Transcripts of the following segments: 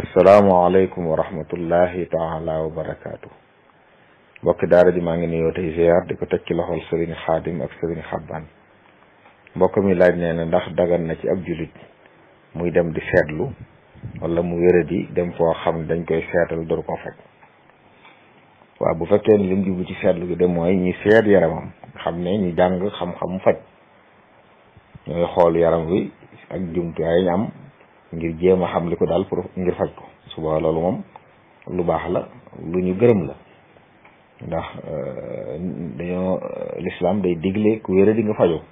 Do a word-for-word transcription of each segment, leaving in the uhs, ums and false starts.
asalaamaaleykum wa rahmatullahi taala wa barakaatu. mbokki daara ji maa ngi nuyoo tey ziar di ko teg ci loxol sëriñ xaadim ak sëriñ xabbaan. mbokk mi laaj nee na ndax dagan na ci ab julit muy dem di seetlu wala mu wéradi dem foo xam dañ koy seetal door ko faj. waaw bu fekkee ni lim jublu ci seetlu gi de mooy ñi seet yaramam xam ne ñi jàng xam-xam faj ñooy xool yaram wi ak jumtuwaay ñu am ngir jéem a xam li ko daal pour ngir faj ko suba loolu moom lu baax la lu ñu gërëm la ndax dañoo lislaam day digle ku wére di nga fajoo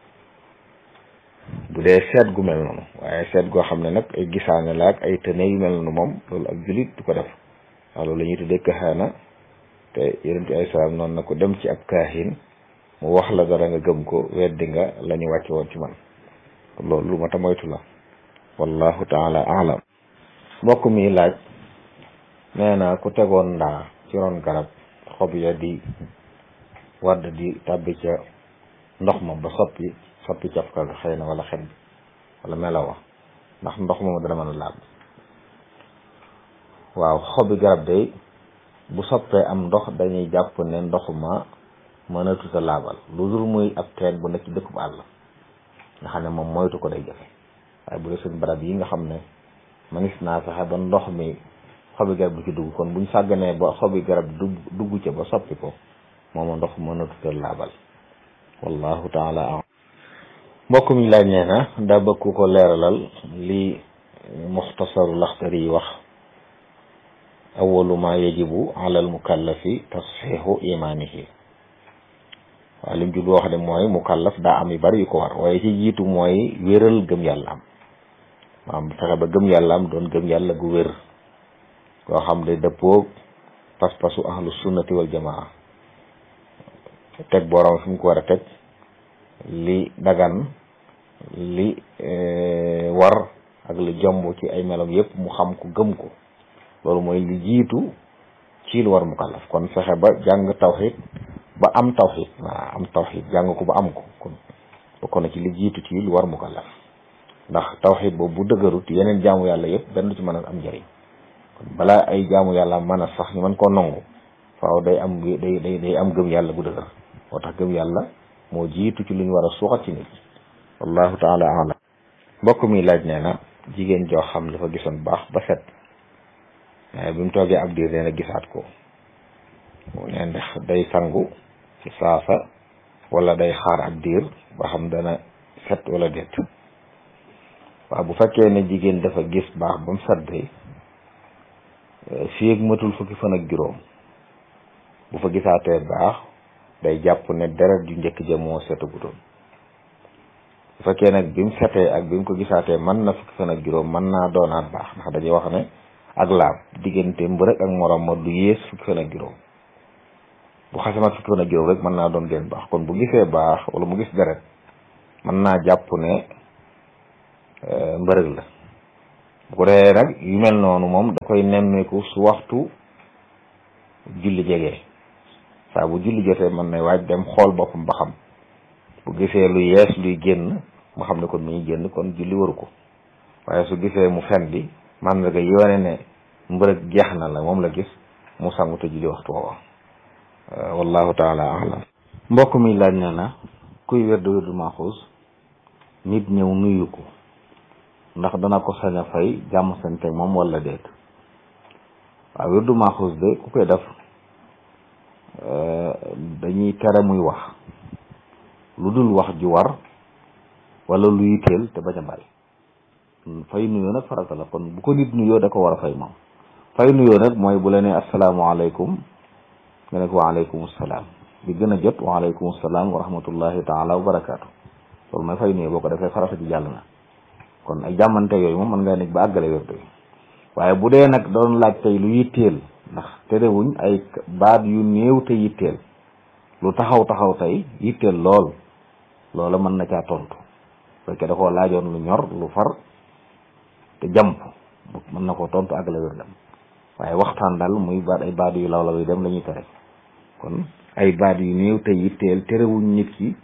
bu dee seet gu mel noonu. waaye seet goo xam ne nag ay gisaane la ak ay tëne yu mel noonu moom loolu ak julit du ko def waaw loolu la ñuy tuddee kaxaana te yonent bi ay salaam noonu na ko dem ci ab kaahin mu wax la dara nga gëm ko weddi nga la ñu wàcce woon ci man loolu lu ma ta moytu la wallahu taala alam. mbokk mi laaj nee na ku tegoon ndaa ci ron garab xob ya di wadd di tàbbi ca ndox ma ba soppi soppi cafka ga xëy na wala xet bi wala melawa ndax ndox moom dana mën a laab. waaw xobi garab day bu soppee am ndox dañuy jàpp ne ndox ma mën a tuta laabal lu dul muy ab teen bu nekk ci dëkk bu àll nga xam ne moom moytu ko day jafe. waaye bu dee suñ barab yi nga xam ne manis naa fexe ba ndox mi xobi garab du ci dugg kon buñ sàgganee ba xobi garab dugg dugg ca ba soppi ko mooma ndox mën a tuta laabal wallahu taala am. mbokk mi laaj nee na daa bëgg ku ko leeralal li muxtasaru laxtari yi wax awalu ma yajibu ala al mukallafi tasxiixu imaanihi. waaw lim jublu wax de mooy mukallaf daa am yu bari yu ko war waaye ci jiitu mooy wéral gëm yàlla am maanaam fexe ba gëm yàlla am doon gëm yàlla gu wér koo xam ne dëppoog pas-pasu ahlu sunnati wal jamaa teg borom fi mu ko war a teg li dagan li war ak li jomb ci ay melam yépp mu xam ko gëm ko loolu mooy li jiitu ci lu war mukallaf kon fexe ba jàng tawxid ba am tawxid waaw am tawxid jàng ko ba am ko kon bokk na ci li jiitu ci lu war mukallaf ndax tawxid boobu bu dëgërut yeneen jaamu yàlla yëpp benn du ci mën a am njëriñ kon balaa ay jaamu yàlla mën a sax ñu mën koo nangu faaw day am day day day am gëm yàlla bu dëgër moo tax gëm yàlla moo jiitu ci lu ñu war a suuxat ci nit wallahu taala alam. mbokk mi laaj nee na jigéen joo xam dafa gisoon baax ba set waaye bi mu toogee ab diir nee na gisaat ko nee ndax day sangu ci saasa wala day xaar ab diir ba xam dana set wala déet. waaw bu fekkee ne jigéen dafa gis baax ba mu set day fii ak matul fukki fan ak juróom bu fa gisaatee baax day jàpp ne deret ju njëkk ja moo setagutoon. bu fekkee nag bi mu setee ak bi mu ko gisaatee mën na fukki fan ak juróom mën naa doonaat baax ndax dañuy wax ne ak laab diggante mbërëg ak morom ma du yées fukki fan ak juróom bu xasamat fukki fan ak juróom rek mën naa doon gën baax kon bu gisee baax wala mu gis deret mën naa jàpp ne mbërëg la. bu ko defee nag yu mel noonu moom da koy nemmeeku su waxtu julli jegee saa bu julli jotee mën na waaj dem xool boppam ba xam bu gisee lu yees luy génn mu xam ne kon mi ngi génn kon julli waru ko waaye su gisee mu fen bi man nga yoone ne mbërëg jeex na la moom la gis mu sangu te julli waxtu woowa wallahu taala alam. mbokk mi laaj na na kuy wérdu wérdu maaxuus nit ñëw nuyu ko ndax dana ko sañ a fay jàmm sante moom wala déet. waaw wérdu maaxuus de ku koy def dañuy tere muy wax lu dul wax ju war wala lu yitteel te bañ a bari. fay nuyoo nag farata la kon bu ko nit nuyoo da ko war a fay moom. fay nuyoo nag mooy bu la nee asalaamaaleykum nga ne ko waaleykum salaam bi gën a jot waaleykum salaam wa rahmatullahi taala wa barakaatu loolu mooy fay nuyoo boo ko defee farata ji jàll na kon ay jàmmante yooyu moom mën ngaa nekk ba àggale wér doy waaye bu dee nag doon laaj tey lu yitteel ndax terewuñ ay baat yu néew te yitteel lu taxaw taxaw tey yitteel lool loola mën na caa tontu fekkee da koo laajoon lu ñor lu far te jàmp mën na koo tontu àggale wér dem waaye waxtaan daal muy baat ay baat yu law law yu dem la ñuy tere kon ay baat yu néew te yitteel terewuñ nit ki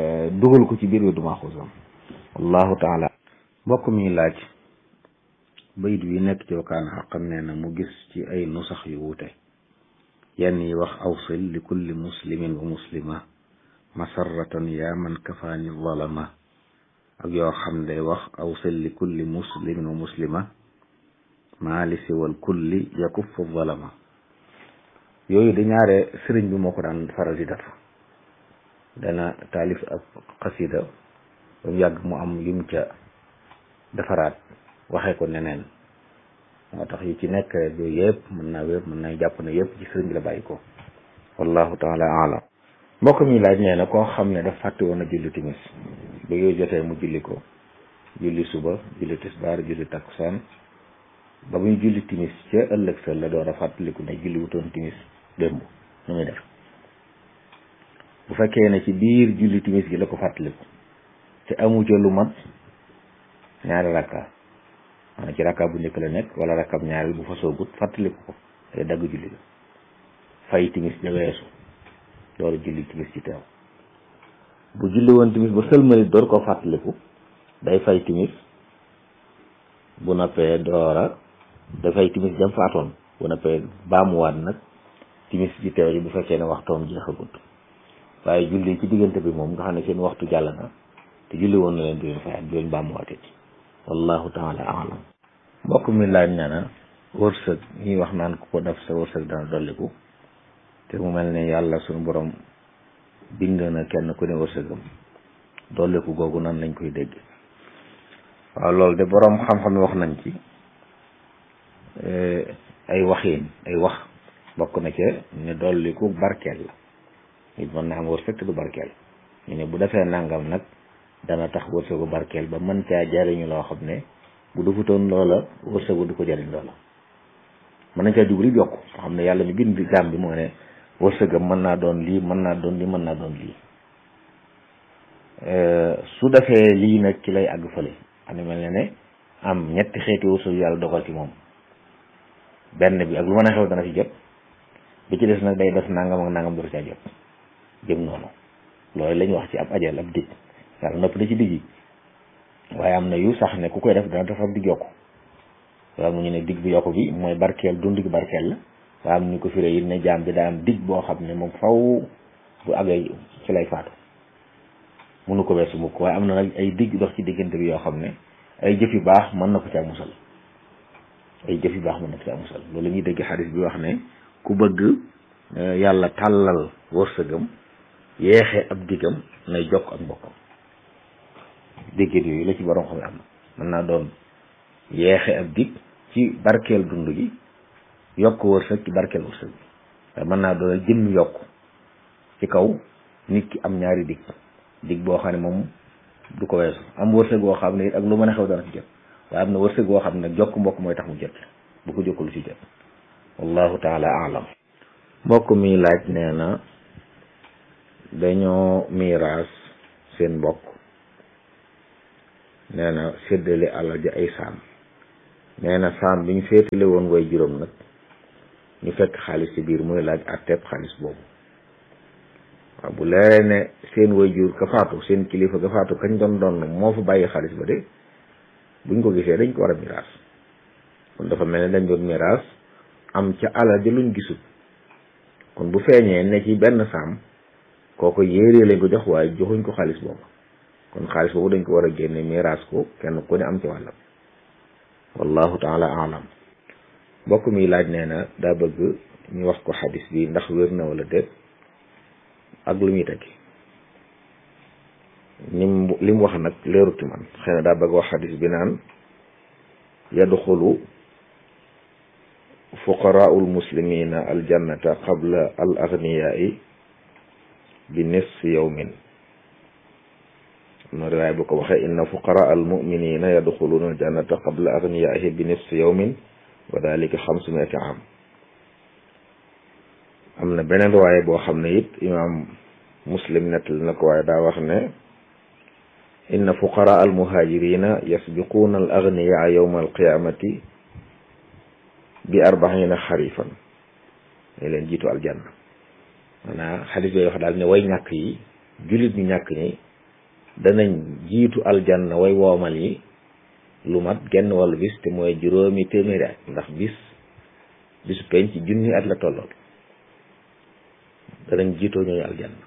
dugal ko ci biir wérdu maaxuusam wallahu taala. mbokk mi laaj bayit wi nekk ci wakaan xaqan nee na mu gis ci ay nusax yu wuute yenn yi wax awsil li kulli muslimin wa muslima masarratan yaa man kafaani zalama ak yoo xam ne day wax awsil li kulli muslimin wa muslima maa li siwal kulli yakuffu zalama yooyu di ñaare sëriñ bi moo ko daan faral di def dana taalif ab xasida ba mu yàgg mu am yum ca defaraat waxee ko neneen moo tax yi ci nekk yooyu yëpp mën naa wér mën naa jàpp ne yëpp ci sëriñ bi la bàyyi ko wallahu taala alam mbokk mi laaj nee na koo xam ne daf fàtte woon a julli timis ba yooyu jotee mu julli ko julli suba julli tisbaar julli takkusaan ba muy julli timis ca ëllëg sa la door a fàttaliku ne julli wutoon timis démb nu muy def bu fekkee ne ci biir julli timis gi la ko fàttaliku te amu ca lu mat ñaari rakka maanaam ci rakka bu njëkk la nekk wala rakkab ñaareel bu fa soogut fàttaliku ko day dagg julli la fay timis ja weesu door a julli timis ci teew bu julli woon timis ba sëlmali door koo fàttaliku day fay timis bu noppee doora dafay timis jam faatoon bu noppee baamuwaat nag timis ci teew yi bu fekkee ne waxtoom jeexagut waaye julli ci diggante bi moom nga xam ne seen waxtu jàll na te julli woon na leen di leen fayaat di leen baamuwaatee wallahu taala alam mbokk mi laaj nee na wërsëg ñuy wax naan ku ko def sa wërsëg dana dolliku te mu mel ne yàlla suñu borom bind na kenn ku ne wërsëgam dolliku googu nan lañ koy dégg waaw loolu de borom xam-xam wax nañ ci ay waxiin ay wax bokk na ca ne dolliku barkeel la nit mën na am wërsëg te du barkeel ñu ne bu defee nangam nag dana tax wërsëgu barkeel ba mën caa jariñu loo xam ne bu dufutoon loola wërsëgu du ko jariñ loola mën nañ caa jubli yokk nga xam ne yàlla mi bind jaam bi moo ne wërsëgam mën naa doon lii mën naa doon lii mën naa doon lii su defee lii nag ci lay àgg fële xam ne mel ne ne am ñetti xeeti wërsëg yàlla dogal ci moom benn bi ak lu mën a xew dana ci jot bi ci des nag day def nangam ak nangam dootu caa jot jëm noonu loolu la ñuy wax ci ab ajal ab dig yàlla nopp na ci digg yi waaye am na yu sax ne ku koy def dana def ab dig yokku waaye am na ñu ne dig bi yokku bi mooy barkeel dund gi barkeel la waaye am ñu ko firee yi ne jaam bi daa am dig boo xam ne moom faw bu àggee ci lay faatu mënu ko weesu mukk waaye am na nag ay digg dox ci diggante bi yoo xam ne ay jëf yu baax mën na ko caa musal ay jëf yu baax mën na ko caa musal loolu la ñuy dégg xadis bi wax ne ku bëgg yàlla tàllal wërsëgam yeexee ab diggam nay jokk ak mbokkam déggéet yooyu la ci borom xam ne am na mën naa doon yeexe ab dig ci barkeel dund gi yokk wërsëg ci barkeel wërsëg bi waaye mën naa doon jëm yokk ci kaw nit ki am ñaari dig dig boo xam ne moom du ko weesu am wërsëg boo xam ne it ak lu mën a xew dana ci jot waaye am na wërsëg boo xam ne jokk mbokk mooy tax mu jot bu ko jokkul ci jot wallahu taala alam mbokk mi laaj nee na dañoo miiraas seen mbokk nee na séddale alal ji ay saam nee na saam bi ñu féetale woon way juróom nag ñu fekk xaalis ci biir muy laaj àtteeb xaalis boobu waaw bu leeree ne seen way jur ka faatu seen kilifa ka faatu kañ doon doon moo fa bàyyi xaalis ba de buñ ko gisee dañ ko war a miraas kon dafa mel ne dañ doon miraas am ca alal ji luñ gisul kon bu feeñee ne ci benn saam kooko yéeree lañ ko jox waaye joxuñ ko xaalis boobu kon xaalis boobu dañ ko war a génne miraas ko kenn ku ne am ci wàllam wallahu taala alam mbokk mi laaj nee na daa bëgg ñu wax ko xadis bi ndax wér na wala déet ak lu muy tekki nim li mu wax nag leeruti man xëy na daa bëgg wax xadis bi naan yadxulu fuqaraul muslimina aljannata qabla al aghniyai bi nisfi yawmin am na riwaay bu ko waxee inna fuqara al muminina yadxuluna aljannata qabla aghniyaihi bi nisfi yawmin wa dalika xamsumiati am am na beneen riwaay boo xam ne it imam muslim nettali na ko waaye daa wax ne inna fuqara al muhajirina yasbiquuna al aghniyaa yawma al qiyamati bi arbaina xarifan ne leen jiitu aljanna maanaam xadis yooyu wax daal ne way ñàkk yi jullit ñu ñàkk ñi danañ jiitu aljanna way woomal yi lu mat genn wàllu bis te mooy juróomi téeméeri at ndax bis bisu penc ci junni at la tollool danañ jiitoo ñooñu aljanna.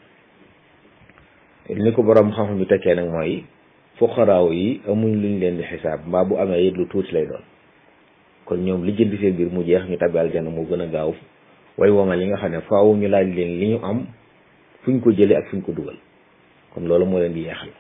ni ko borom xam-xam bi tekkee nag mooy fuqaraaw yi amuñ luñ leen di xisaab mbaa bu amee it lu tuuti lay doon kon ñoom li jënd seen biir mu jeex ñu tabbi aljanna moo gën a gaaw way womal yi nga xam ne faaw ñu laaj leen li ñu am fuñ ko jëlee ak fuñ ko dugal kon loolu moo leen di yeexal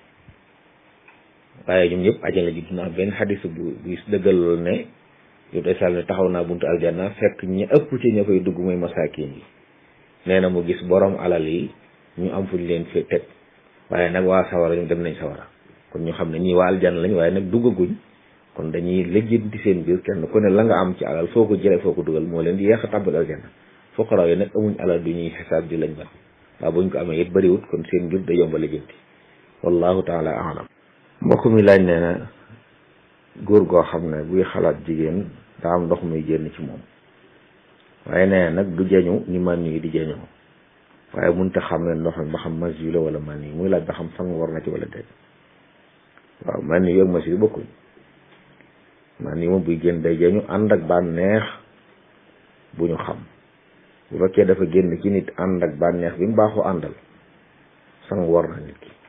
waaye ñoom ñëpp àjjana ji dina am benn xadis bu bu dëggal loolu ne yu day sal ne taxaw naa buntu aljanna fekk ñi ëpp ci ña koy dugg mooy masaakin yi nee na mu gis borom alal yi ñu am fuñ leen fi teg waaye nag waa sawara ñu dem nañ sawara kon ñu xam ne ñii waa aljanna lañ waaye nag duggaguñ kon dañuy lijjanti seen biir kenn ku ne la nga am ci alal foo ko jëlee foo ko dugal moo leen di yeex a tàbbal aljanna fuqaraaw yi nag amuñ alal du ñuy xisaab di lañ ban waaw buñ ko amee it bëriwut kon seen mbir da yomba lijjanti wallahu taala alam. mbokk mi laaj nee na góor goo xam ne buy xalaat jigéen daa am ndox muy génn ci moom waaye nee na nag du jeñu ni man yi di jeñoo waaye mënta xam ne ndox mi ba xam mas yu la wala man yi muy laaj ba xam sang war na ci wala déet. waaw man yi ak mas yu bokkuñ man yi moom buy génn day jeñu ànd ak bànneex bu ñu xam bu fekkee dafa génn ci nit ànd ak bànneex bi mu baaxoo àndal sang war na nit ki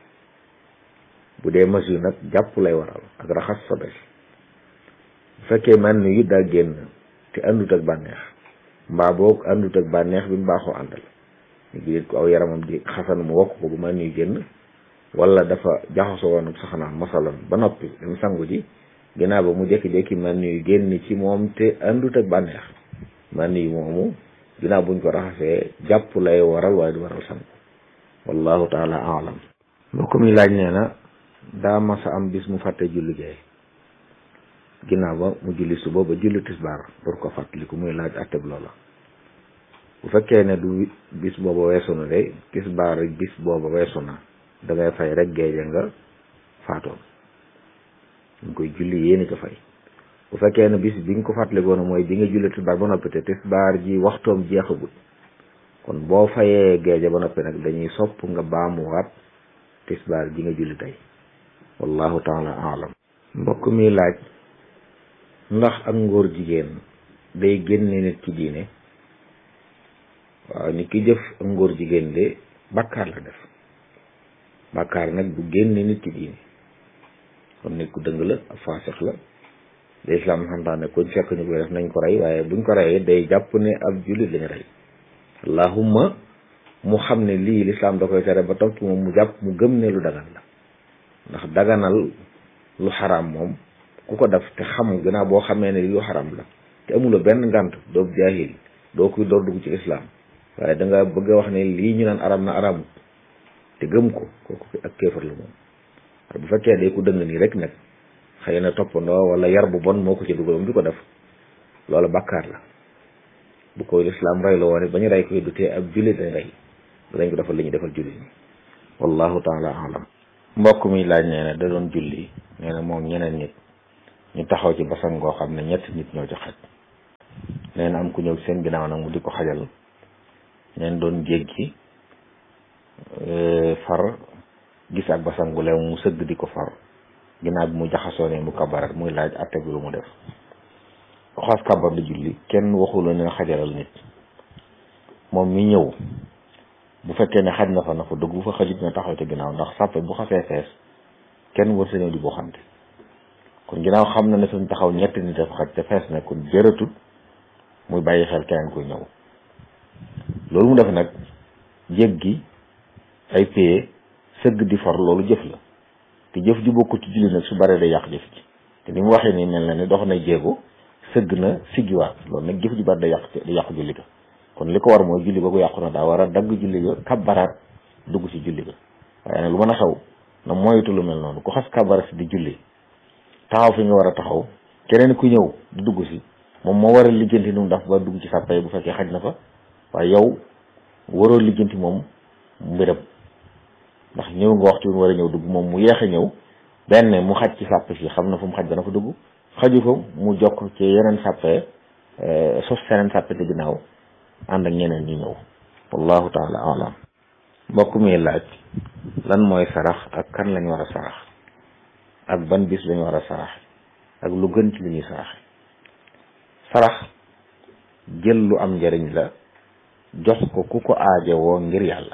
bu dee mas yu nag jàpp lay waral ak raxas sobe bu fekkee man yu daa génn te àndut ak bànneex mbaa boog àndut ak bànneex bi mu baaxoo àndal ñu gi ko aw yaramam di xasan mu wokk ko bu man yu génn wala dafa jaxasoo woon ak saxanaan masalan ba noppi dem sangu ji ginnaaw ba mu jékki-jékki man yu génn ci moom te àndut ak bànneex man yu moomu ginnaaw buñ ko raxasee jàpp lay waral waaye du waral sangu wallahu taala alam. mbokk mi laaj nee na daa masa am bis mu fàtte julli gee ginnaaw ba mu julli suba ba julli tisbaar door ko fàttaliku muy laaj atteb loola bu fekkee ne du bis booba weesu na de tisbaar bis booba weesu na da ngay fay rek géeje nga faatoon ñu koy julli yéeni ko fay bu fekkee ne bis bi nga ko fàttalikoon mooy bi nga julli tisbaar ba noppi te tisbaar ji waxtoom jeexagut kon boo fayee géeje ba noppi nag dañuy sopp nga baamuwaat tisbaar ji nga julli tey wallahu taala alam. mbokk mi laaj ndax ak ngóor jigéen day génne nit ci diine. waaw ni ki jëf ak ngóor jigéen de bàkkaar la def bàkkaar nag bu génne nit ci diine kon nit ku dëng la ab faasix la de islam xamtaane kuñ fekk ñu koy def nañ ko rey waaye buñ ko reyee day jàpp ne ab jullit lañu rey allahumma mu xam ne lii lislaam da koy tere ba topp moom mu jàpp mu gëm ne lu dagan la ndax daganal lu xaraam moom ku ko def te xam gannaaw boo xamee ne lu xaraam la te amuloo benn ngànt doo jaahil doo kuy door dugg ci islam waaye da nga bëgg a wax ne lii ñu naan aram na aramut te gëm ko kooku ak kéefar la moom bu fekkee day ku dëng nii rek nag xëy na toppandoo wala yar bu bon moo ko ci dugal moom di ko def loolu bàkkaar la bu koy lislaam rey la woon ba ñu rey koy du tee ab jullit dañ rey danañ ko defal li ñu defal jullit ñi wallahu taala alam. mbokk mi laaj nee na da doon julli nee na moom ñeneen nit ñu taxaw ci basan goo xam ne ñetti nit ñoo ci xaj nee na am ku ñëw seen ginnaaw nag mu di ko xajal neen doon jéggi far gis ak basan gu leew mu sëgg di ko far ginnaaw bi mu jaxasoo ne mu kabarat muy laaj atte bi lu mu def ko xas kabar di julli kenn waxula ne xajalal nit moom mi ñëw bu fekkee ne xaj na fa na fa dugg bu fa xajit na taxaw te ginnaaw ndax sàppe bu xasee fees kenn war sa ñëw di boo xamte kon ginnaaw xam na ne suñ taxaw ñetti nit dafa xaj te fees ne kon jërëtut muy bàyyi xel keneen koy ñëw loolu mu def nag jéggi ay paye sëgg di far loolu jëf la te jëf ji bokkul ci julli nag su baree day yàq jëf ji te ni mu waxee nii mel na ne dox na jéego sëgg na siggiwaat loolu nag jëf ji bari day yàq day yàq julli ga kon li ko war mooy julli ba ko yàqu na daa war a dagg julli ga kabbaraat dugg ci julli ga waaye nag lu mën a xew na moytu lu mel noonu ku xas kabbara si di julli taxaw fi nga war a taxaw keneen ku ñëw di dugg si moom moo war a lijjanti nu mu daf ba dugg ci sàppa bu fekkee xaj na fa waaye yow waroo lijjanti moom mbiram ndax ñëw nga waxtu bi mu war a ñëw dugg moom mu yeex a ñëw benn mu xaj ci sàpp si xam na fu mu xaj dana fa dugg xaju ko mu jokk ci yeneen sàppe sos seneen sàppe te ginnaaw ànd ak ñeneen ñi ñëw wallahu taala alam. mbokk mi laaj lan mooy sarax ak kan lañ war a sarax ak ban bis lañ war a sarax ak lu gën ci li ñuy saraxe sarax jël lu am njariñ la jox ko ku ko aajowoo ngir yàlla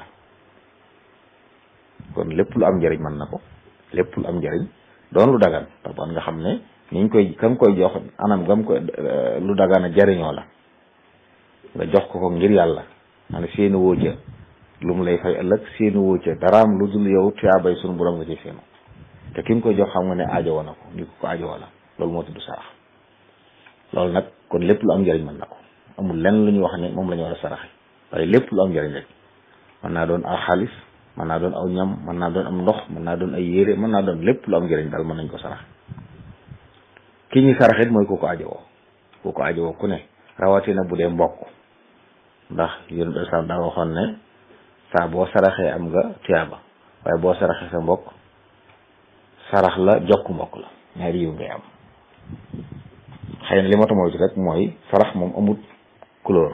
kon lépp lu am njariñ mën na ko lépp lu am njariñ doon lu dagan taban nga xam ne niñ koy kam koy jox anam gam koy lu dagan a jariñoo la nga jox ko ko ngir yàlla man seeni woo ca lu mu lay fay ëllëg seeni woo ca daraam lu dul yow tiyaabay sunu borom nga ci seenu te ki mu koy jox xam nga ne aajowoo na ko ni ko ko aajowoo la loolu moo tudd sarax loolu nag kon lépp lu am njariñ mën na ko amul lenn lu ñuy wax ne moom la ñu war a saraxe waaye lépp lu am njariñ rek mën naa doon aw xaalis mën naa doon aw ñam mën naa doon am ndox mën naa doon ay yére mën naa doon lépp lu am njariñ daal mën nañ ko saraxe ki ñuy saraxit mooy ku ko aajowoo ku ko aajowoo ku ne rawatina bu dee mbokk ndax yéen bi sax daa waxoon ne saa boo saraxee am nga tiyaaba waaye boo saraxee sa mbokk sarax la jokk mbokk la ñaari yiw ngay am xëy na li ma tamoytu rek mooy sarax moom amul couleur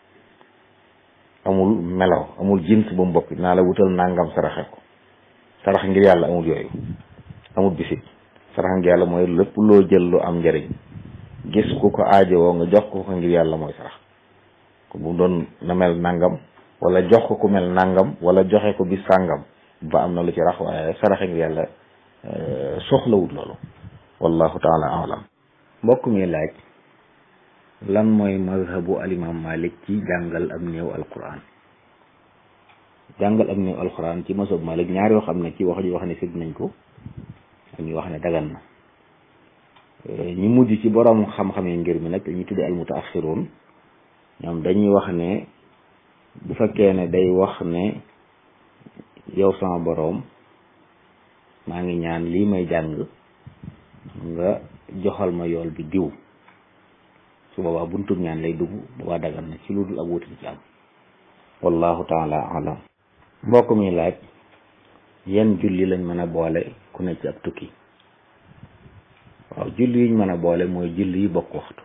amul melaw amul jins bu mu bokk naa la wutal nangam saraxe ko sarax ngir yàlla amul yooyu amul bisit sarax ngir yàlla mooy lépp loo jël lu am njariñ gis ku ko aajowoo nga jox ko ko ngir yàlla mooy sarax ko bu doon na mel nangam wala jox ko ku mel nangam wala joxe ko bis sàngam ba am na lu ci rax waaye saraxe ngir yàlla soxlawut loolu wallahu taala alam mbokk mi laaj lan mooy mazhabu alimam malik ci jàngal am néew alquran jàngal am néew alquran ci mazhabu malik ñaar yoo xam ne ci wax ji wax ne sib nañ ko ak ñu wax ne dagan na ñu mujj ci borom xam-xam yi ngir mi nag ñu tudde al mutaaxiroon ñoom dañuy wax ne bu fekkee ne day wax ne yow sama boroom maa ngi ñaan lii may jàng nga joxal ma yool bi diw su boobaa buntub ñaan lay dugg boobaa dagan na ci lu dul ak wuti ci am wallahu taala alam mbokk mi laaj yan julli lañ mën a boole ku ne ci ab tukki waaw julli yiñ mën a boole mooy julli yi bokk waxtu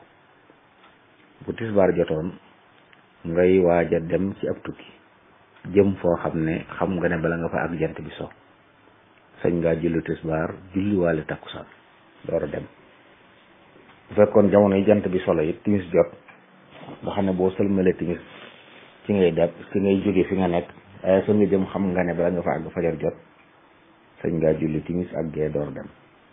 bu tisbaar jotoon ngay waaj a dem ci ab tukki jëm foo xam ne xam nga ne bala nga fa ak jant bi so sañ ngaa julli tisbaar julli waale takkusaan door a dem bu fekkoon jamono yi jant bi solo it timis jot nga xam ne boo sëlmalee timis ci ngay dem ci ngay jóge fi nga nekk waaye fa nga jëm xam nga ne bala nga fa àgg fajar jot sañ ngaa julli timis ak gee door dem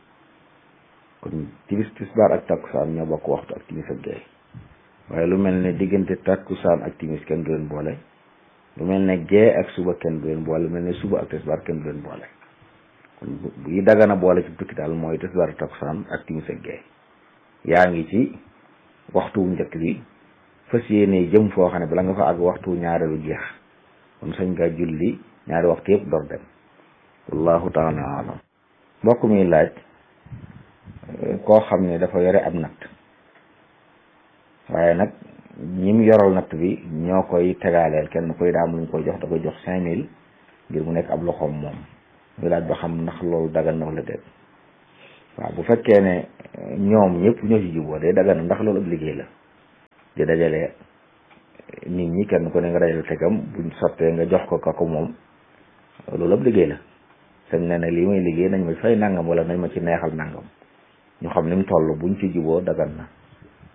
kon timis tisbaar ak takkusaan ñoo bokk waxtu ak timis ak gee waaye lu mel ne diggante takkusaan ak timis kenn du leen boole lu mel ne gee ak suba kenn du leen boole lu mel ne suba ak tisbaar kenn du leen boole kon bu yi dagana boole ci tukki daal mooy tisbaar ak takkusaan ak timis ak gee yaa ngi ci waxtu wu njëkk bi fas yéene jëm foo xam ne bala nga fa àgg waxtu ñaareelu jeex kon sañ nga julli ñaari waxtu yëpp door dem wallahu taala alam mbokk mi laaj koo xam ne dafa yore ab natt waaye nag ñim yoral natt bi ñoo koy tegaaleel kenn koy daa am lu ñu koy jox da koy jox cinq mille ngir mu nekk ab loxoom moom muy laaj ba xam ndax loolu dagan na wala déet waaw bu fekkee ne ñoom ñëpp ñoo ci juboo day dagan ndax loolu ab liggéey la di dajale nit ñi kenn ku ne nga dajale tegam buñ sottee nga jox ko ka ko moom loolu ab liggéey la sañ ne ne lii may liggéey nañ ma fay nangam wala nañ ma ci neexal nangam ñu xam ni mu toll buñ ci juboo dagan na